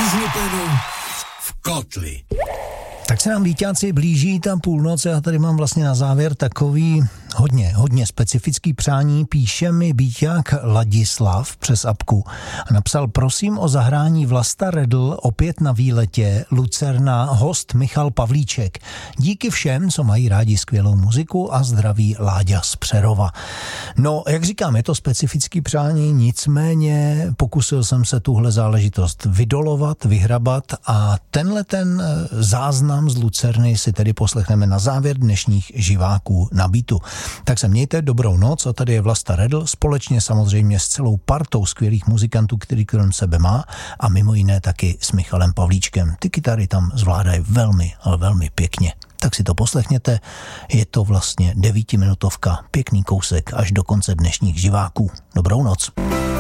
kůžu penu v kotli. Tak se nám víťáci blíží ta půlnoc. Já tady mám vlastně na závěr takový hodně specifický přání. Píše mi víťák Ladislav přes apku a napsal: prosím o zahrání Vlasta Redl opět na výletě, Lucerna, host Michal Pavlíček. Díky všem, co mají rádi skvělou muziku, a zdraví Láďa z Přerova. No, jak říkám, je to specifický přání, nicméně pokusil jsem se tuhle záležitost vydolovat, vyhrabat a tenhle ten záznam z Lucerny si tedy poslechneme na závěr dnešních živáků na Beatu. Tak se mějte, dobrou noc, a tady je Vlasta Redl, společně samozřejmě s celou partou skvělých muzikantů, který kolem sebe má, a mimo jiné taky s Michalem Pavlíčkem. Ty kytary tam zvládají velmi, ale velmi pěkně. Tak si to poslechněte, je to vlastně 9minutovka, pěkný kousek až do konce dnešních živáků. Dobrou noc.